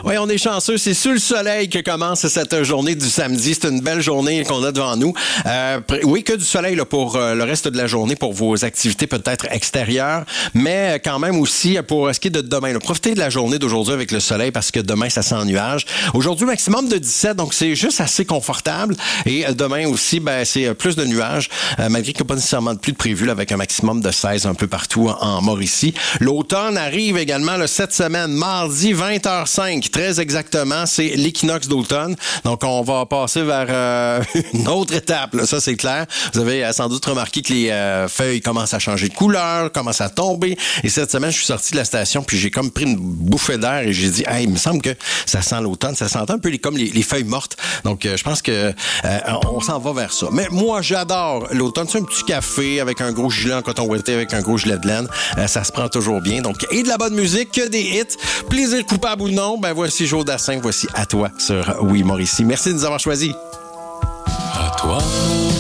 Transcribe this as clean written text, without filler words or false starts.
Oui, on est chanceux. C'est sous le soleil que commence cette journée du samedi. C'est une belle journée qu'on a devant nous. Oui, que du soleil là, pour le reste de la journée, pour vos activités peut-être extérieures, mais quand même aussi pour ce qui est de demain. Là. Profitez de la journée d'aujourd'hui avec le soleil parce que demain, ça sent nuage. Aujourd'hui, maximum de 17, donc c'est juste assez confortable. Et demain aussi, c'est plus de nuages, malgré qu'il n'y a pas nécessairement de pluie de prévu, là, avec un maximum de 16 un peu partout en Mauricie. L'automne arrive également là, cette semaine, mardi 20h05, très exactement, c'est l'équinoxe d'automne. Donc, on va passer vers une autre étape, là, ça c'est clair. Vous avez sans doute remarqué que les feuilles commencent à changer de couleur, commencent à tomber. Et cette semaine, je suis sorti de la station, puis j'ai comme pris une bouffée d'air et j'ai dit, hey, il me semble que ça sent l'automne, ça sent un peu comme les feuilles mortes. Donc, je pense que on s'en va vers ça. Mais moi, j'adore l'automne. C'est un petit café avec un gros gilet en coton ouaté, avec un gros gilet de laine. Ça se prend toujours bien. Donc, et de la bonne musique, que des hits. Plaisir coupable ou non, voici Joe Dassin, voici À toi sur Oui Mauricie. Merci de nous avoir choisis. À toi.